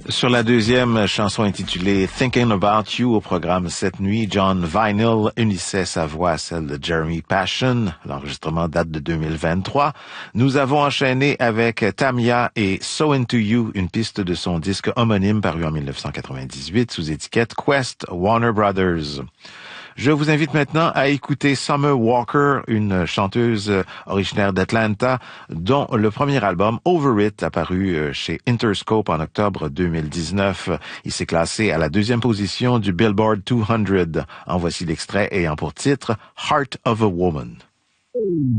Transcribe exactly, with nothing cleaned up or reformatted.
Sur la deuxième chanson intitulée Thinking About You au programme Cette nuit, John Vinyl unissait sa voix à celle de Jeremy Passion. L'enregistrement date de deux mille vingt-trois. Nous avons enchaîné avec Tamia et So Into You, une piste de son disque homonyme paru en dix-neuf cent quatre-vingt-dix-huit sous étiquette Quest Warner Brothers. Je vous invite maintenant à écouter Summer Walker, une chanteuse originaire d'Atlanta, dont le premier album, Over It, apparu chez Interscope en octobre deux mille dix-neuf. Il s'est classé à la deuxième position du Billboard deux cents. En voici l'extrait ayant pour titre Heart of a Woman.